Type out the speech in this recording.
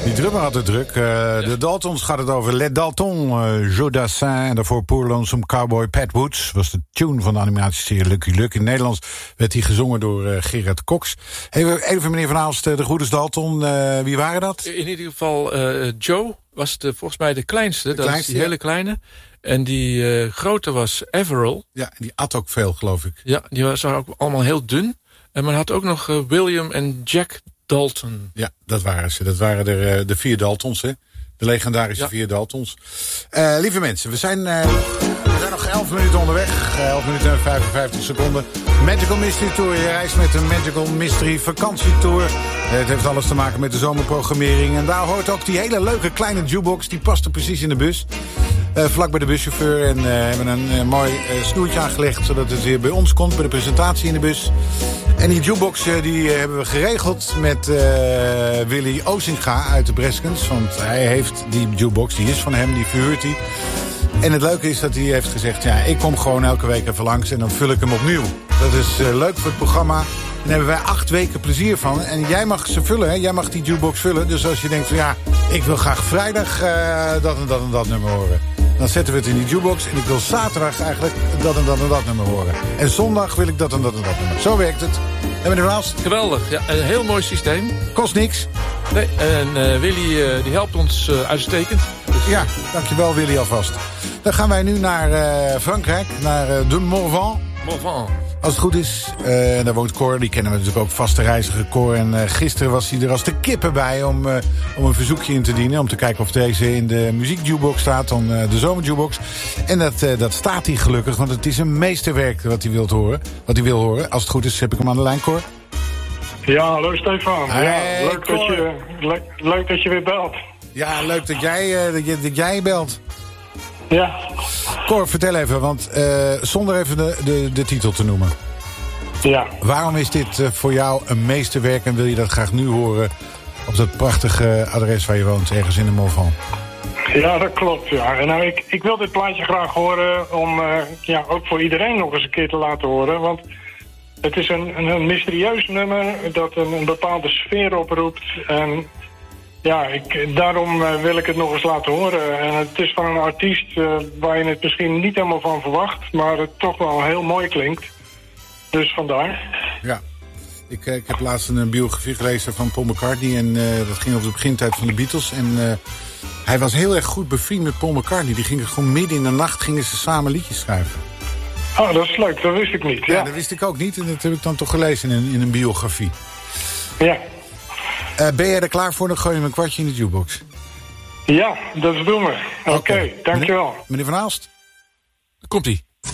Die drummer had het druk. De Daltons gaat het over Les Daltons, Joe Dassin en daarvoor Poor Lonesome Cowboy Pat Woods. Was de tune van de animatieserie Lucky Luke. In het Nederlands werd hij gezongen door Gerard Cox. Even meneer Van Aalst, de Goeders Dalton, wie waren dat? In ieder geval Joe was volgens mij de kleinste. Dat is die hele kleine. En die grote was Averill. Ja, die at ook veel, geloof ik. Ja, die was ook allemaal heel dun. En men had ook nog William en Jack Dalton. Ja, dat waren ze. Dat waren de 4 Daltons, hè? De legendarische 4 Daltons. Lieve mensen, we zijn nog 11 minuten onderweg. 11 minuten en 55 seconden. Magical Mystery Tour. Je reist met een Magical Mystery vakantietour. Het heeft alles te maken met de zomerprogrammering. En daar hoort ook die hele leuke kleine jukebox. Die past er precies in de bus. Vlak bij de buschauffeur. En hebben een mooi snoertje aangelegd. Zodat het weer bij ons komt. Bij de presentatie in de bus. En die jukebox die hebben we geregeld met Willy Ozinga uit de Breskens. Want hij heeft die jukebox. Die is van hem. Die verhuurt hij. En het leuke is dat hij heeft gezegd... ja, ik kom gewoon elke week even langs en dan vul ik hem opnieuw. Dat is leuk voor het programma. Daar hebben wij 8 weken plezier van. En jij mag ze vullen, hè? Jij mag die jukebox vullen. Dus als je denkt van ja, ik wil graag vrijdag dat en dat en dat nummer horen. Dan zetten we het in die jukebox. En ik wil zaterdag eigenlijk dat en dat en dat nummer horen. En zondag wil ik dat en dat en dat nummer. Zo werkt het. En meneer Waals? Geweldig. Ja, een heel mooi systeem. Kost niks. Nee, en Willy die helpt ons uitstekend. Dus... Ja, dankjewel Willy alvast. Dan gaan wij nu naar Frankrijk, naar de Morvan. Morvan. Als het goed is, daar woont Cor, die kennen we natuurlijk ook, vaste reiziger Cor. En gisteren was hij er als de kippen bij om een verzoekje in te dienen. Om te kijken of deze in de muziekjukebox staat, dan de zomerjukebox. En dat staat hij gelukkig, want het is een meesterwerk wat hij wil horen. Als het goed is, heb ik hem aan de lijn, Cor. Ja, hallo Stefan. Hey, ja, leuk dat je weer belt. Ja, leuk dat jij belt. Ja. Cor, vertel even, want zonder even de titel te noemen. Ja. Waarom is dit voor jou een meesterwerk en wil je dat graag nu horen op dat prachtige adres waar je woont, ergens in de Morvan? Ja, dat klopt. Ja. Nou, ik wil dit plaatje graag horen om ook voor iedereen nog eens een keer te laten horen. Want het is een mysterieus nummer dat een bepaalde sfeer oproept. En ja, daarom wil ik het nog eens laten horen. En het is van een artiest waar je het misschien niet helemaal van verwacht, maar het toch wel heel mooi klinkt. Dus vandaar. Ja, ik heb laatst een biografie gelezen van Paul McCartney en dat ging over de begintijd van de Beatles. En hij was heel erg goed bevriend met Paul McCartney. Die gingen gewoon midden in de nacht gingen ze samen liedjes schrijven. Oh, dat is leuk. Dat wist ik niet. Ja, dat wist ik ook niet en dat heb ik dan toch gelezen in een biografie. Ja. Ben jij er klaar voor? Dan gooi je hem een kwartje in de jukebox. Ja, dat doen we. Oké, dankjewel. Meneer Van Aalst? Komt-ie.